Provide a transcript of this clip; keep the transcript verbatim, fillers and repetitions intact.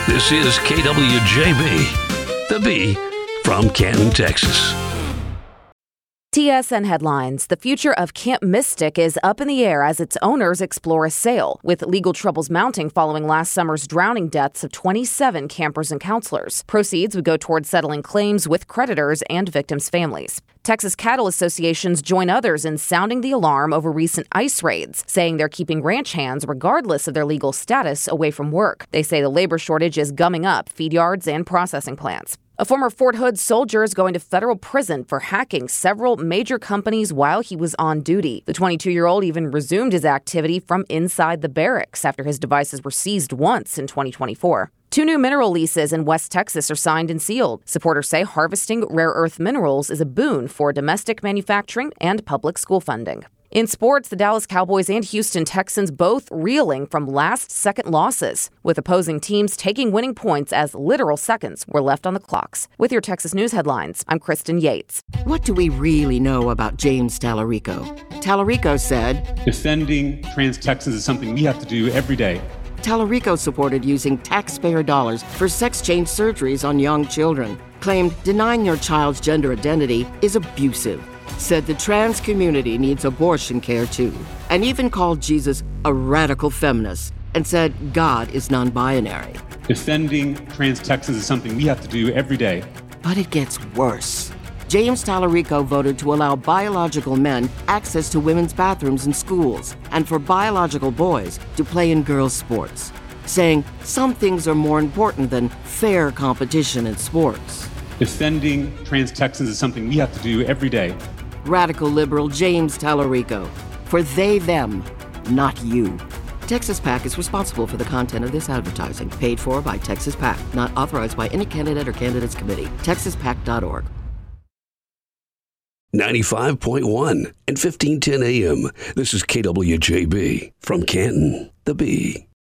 This is K W J B, the B from Canton, Texas. T S N headlines. The future of Camp Mystic is up in the air as its owners explore a sale, with legal troubles mounting following last summer's drowning deaths of twenty-seven campers and counselors. Proceeds would go towards settling claims with creditors and victims' families. Texas cattle associations join others in sounding the alarm over recent ICE raids, saying they're keeping ranch hands, regardless of their legal status, away from work. They say the labor shortage is gumming up feed yards and processing plants. A former Fort Hood soldier is going to federal prison for hacking several major companies while he was on duty. The twenty-two-year-old even resumed his activity from inside the barracks after his devices were seized once in twenty twenty-four. Two new mineral leases in West Texas are signed and sealed. Supporters say harvesting rare earth minerals is a boon for domestic manufacturing and public school funding. In sports, the Dallas Cowboys and Houston Texans both reeling from last-second losses, with opposing teams taking winning points as literal seconds were left on the clocks. With your Texas News headlines, I'm Kristen Yates. What do we really know about James Tallarico? Tallarico said, "Defending trans Texans is something we have to do every day." Tallarico supported using taxpayer dollars for sex change surgeries on young children, claimed denying your child's gender identity is abusive, said the trans community needs abortion care too, and even called Jesus a radical feminist and said God is non-binary. Defending trans Texans is something we have to do every day. But it gets worse. James Tallarico voted to allow biological men access to women's bathrooms in schools and for biological boys to play in girls' sports, saying some things are more important than fair competition in sports. Defending trans Texans is something we have to do every day. Radical liberal James Tallarico. For they, them, not you. Texas PAC is responsible for the content of this advertising, paid for by Texas PAC, not authorized by any candidate or candidates committee. texas pac dot org. ninety-five point one and fifteen ten A M. This is K W J B from Canton, the B.